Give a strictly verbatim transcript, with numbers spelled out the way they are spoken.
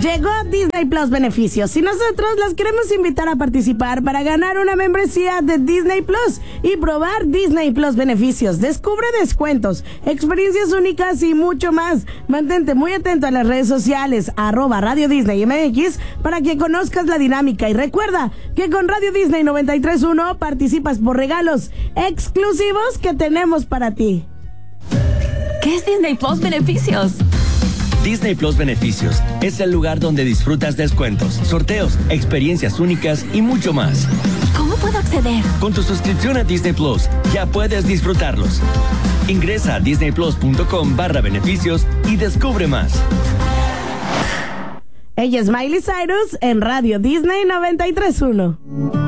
Llegó Disney Plus Beneficios y nosotros las queremos invitar a participar para ganar una membresía de Disney Plus y probar Disney Plus Beneficios. Descubre descuentos, experiencias únicas y mucho más. Mantente muy atento a las redes sociales, arroba Radio Disney M X, para que conozcas la dinámica. Y recuerda que con Radio Disney noventa y tres punto uno participas por regalos exclusivos que tenemos para ti. ¿Qué es Disney Plus Beneficios? Disney Plus Beneficios es el lugar donde disfrutas descuentos, sorteos, experiencias únicas y mucho más. ¿Cómo puedo acceder? Con tu suscripción a Disney Plus ya puedes disfrutarlos. Ingresa a disneyplus.com barra beneficios y descubre más. Ella es Miley Cyrus en Radio Disney noventa y tres punto uno.